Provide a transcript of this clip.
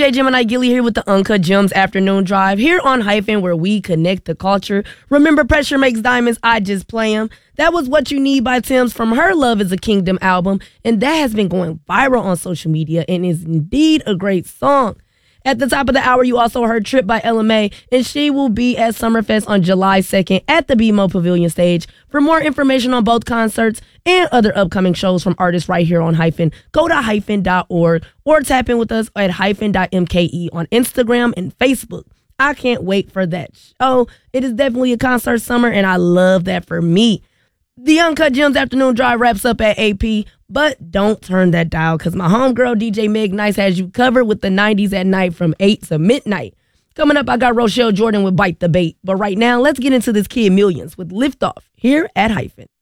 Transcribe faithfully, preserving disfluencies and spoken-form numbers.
J Gemini Gilly here with the Uncut Gems Afternoon Drive here on Hyphen, where we connect the culture. Remember, pressure makes diamonds, I just play them. That was What You Need by Tems from her Love is a Kingdom album, and that has been going viral on social media and is indeed a great song. At the top of the hour, you also heard Trip by Ella Mai, and she will be at Summerfest on July second at the B M O Pavilion stage. For more information on both concerts and other upcoming shows from artists right here on Hyphen, go to hyphen dot org or tap in with us at hyphen dot m k e on Instagram and Facebook. I can't wait for that show. It is definitely a concert summer, and I love that for me. The Uncut Gems Afternoon Drive wraps up at eight p, but don't turn that dial because my homegirl D J Meg Nice has you covered with the nineties at night from eight to midnight. Coming up, I got Rochelle Jordan with Bite the Bait. But right now, let's get into this Kid Millions with Liftoff here at Hyphen.